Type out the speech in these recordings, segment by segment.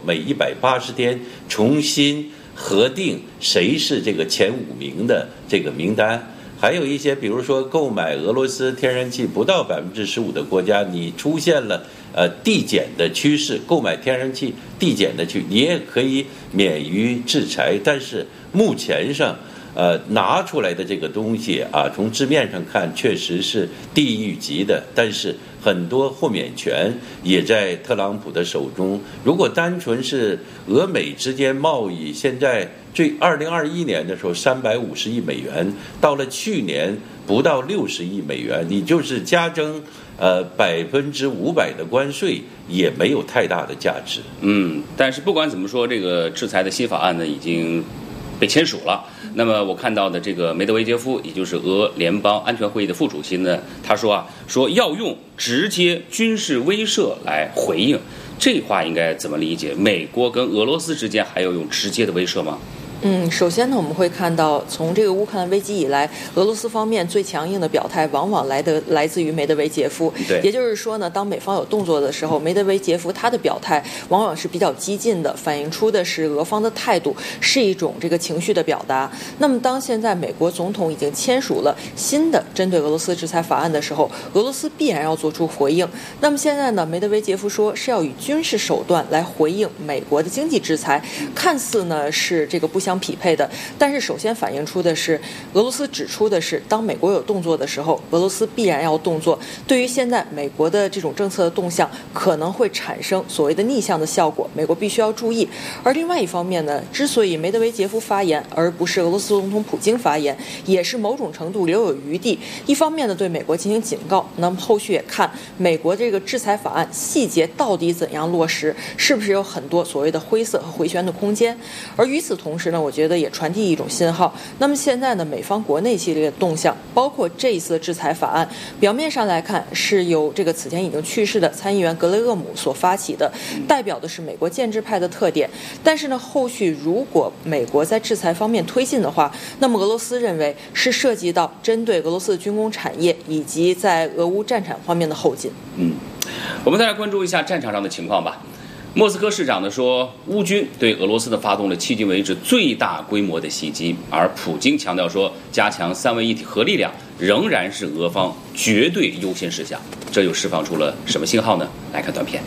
每180天重新核定谁是这个前5名的这个名单。还有一些，比如说购买俄罗斯天然气不到15%的国家，你出现了递减的趋势，购买天然气递减的趋势，你也可以免于制裁。但是目前上拿出来的这个东西啊，从字面上看确实是地狱级的，但是很多豁免权也在特朗普的手中。如果单纯是俄美之间贸易，现在2021年的时候350亿美元，到了去年不到60亿美元，你就是加征500%的关税，也没有太大的价值。 但是不管怎么说，这个制裁的新法案呢，已经被签署了。那么我看到的这个梅德韦杰夫，也就是俄联邦安全会议的副主席呢，他说要用直接军事威慑来回应。这话应该怎么理解？美国跟俄罗斯之间还要用直接的威慑吗？ 首先呢，我们会看到，从这个乌克兰危机以来，俄罗斯方面最强硬的表态，往往来自于梅德韦杰夫。 对， 也就是说呢，当美方有动作的时候，梅德韦杰夫他的表态往往是比较激进的，反映出的是俄方的态度，是一种这个情绪的表达。那么，当现在美国总统已经签署了新的针对俄罗斯制裁法案的时候，俄罗斯必然要做出回应。那么现在呢，梅德韦杰夫说是要以军事手段来回应美国的经济制裁，看似呢是这个不相匹配的，但是首先反映出的是，俄罗斯指出的是，当美国有动作的时候，俄罗斯必然要动作。对于现在美国的这种政策的动向，可能会产生所谓的逆向的效果，美国必须要注意。而另外一方面呢，之所以梅德韦杰夫发言，而不是俄罗斯总统普京发言，也是某种程度留有余地。一方面呢，对美国进行警告，那么后续也看美国这个制裁法案细节到底怎样落实，是不是有很多所谓的灰色和回旋的空间。而与此同时呢，我觉得也传递一种信号。那么现在呢，美方国内系列的动向，包括这一次的制裁法案，表面上来看是由这个此前已经去世的参议员格雷厄姆所发起的，代表的是美国建制派的特点。但是呢，后续如果美国在制裁方面推进的话，那么俄罗斯认为是涉及到针对俄罗斯的军工产业以及在俄乌战场方面的后劲。 我们再来关注一下战场上的情况吧。莫斯科市长呢说，乌军对俄罗斯呢发动了迄今为止最大规模的袭击，而普京强调说，加强三位一体核力量仍然是俄方绝对优先事项。这又释放出了什么信号呢？来看短片。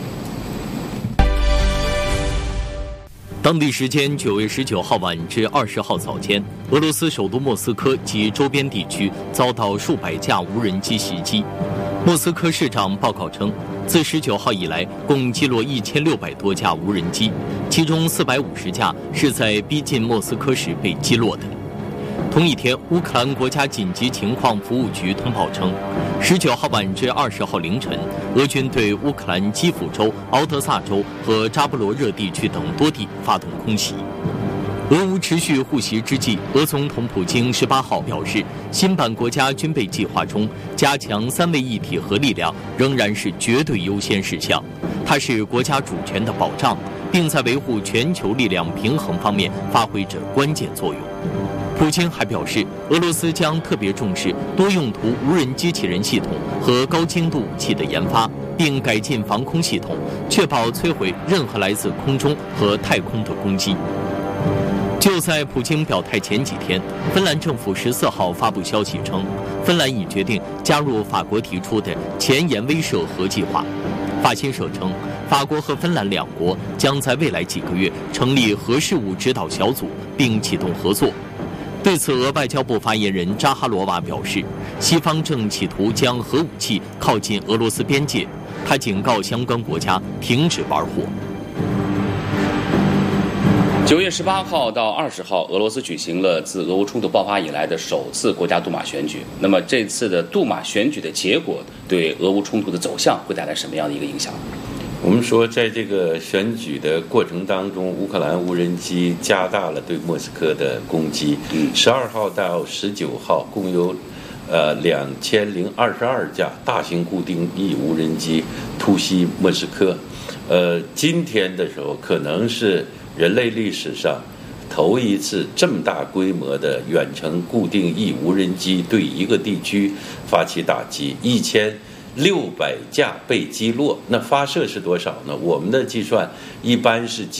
当地时间9月19号晚至20号早间，俄罗斯首都莫斯科及周边地区遭到数百架无人机袭击。莫斯科市长报告称，自19号以来，共击落1600多架无人机，其中450架是在逼近莫斯科时被击落的。同一天，乌克兰国家紧急情况服务局通报称，19号晚至20号凌晨，俄军对乌克兰基辅州、敖德萨州和扎波罗热地区等多地发动空袭。俄乌持续互袭之际，俄总统普京18号表示，新版国家军备计划中加强三位一体核力量仍然是绝对优先事项，它是国家主权的保障，并在维护全球力量平衡方面发挥着关键作用。普京还表示，俄罗斯将特别重视多用途无人机器人系统和高精度武器的研发，并改进防空系统，确保摧毁任何来自空中和太空的攻击。就在普京表态前几天，芬兰政府14号发布消息称，芬兰已决定加入法国提出的前沿威慑核计划。法新社称，法国和芬兰两国将在未来几个月成立核事务指导小组，并启动合作。对此，俄外交部发言人扎哈罗娃表示，西方正企图将核武器靠近俄罗斯边界，他警告相关国家停止玩火。 9月18号到20号，俄罗斯举行了自俄乌冲突爆发以来的首次国家杜马选举。那么这次的杜马选举的结果对俄乌冲突的走向会带来什么样的一个影响？ 我们说，在这个选举的过程当中，乌克兰无人机加大了对莫斯科的攻击。12号到19号，共有2022架大型固定翼无人机突袭莫斯科。今天的时候，可能是人类历史上头一次这么大规模的远程固定翼无人机对一个地区发起打击，1600架被击落。那发射是多少呢？我们的计算一般是